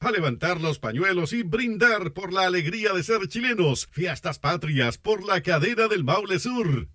a levantar los pañuelos y brindar por la alegría de ser chilenos. Fiestas Patrias por la cadena del Maule Sur.